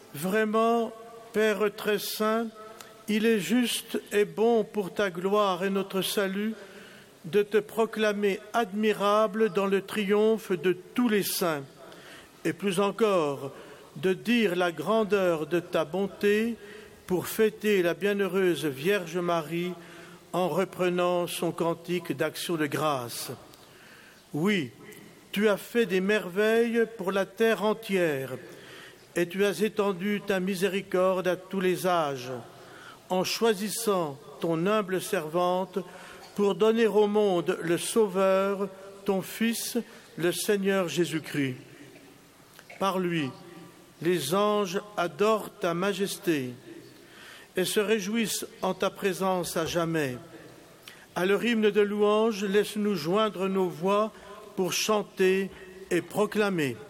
Vraiment, Père très saint, il est juste et bon pour ta gloire et notre salut de te proclamer admirable dans le triomphe de tous les saints, et plus encore, de dire la grandeur de ta bonté pour fêter la bienheureuse Vierge Marie en reprenant son cantique d'action de grâce. Oui, tu as fait des merveilles pour la terre entière, et tu as étendu ta miséricorde à tous les âges, en choisissant ton humble servante pour donner au monde le Sauveur, ton Fils, le Seigneur Jésus-Christ. Par lui, les anges adorent ta majesté et se réjouissent en ta présence à jamais. À leur hymne de louange, laisse-nous joindre nos voix pour chanter et proclamer.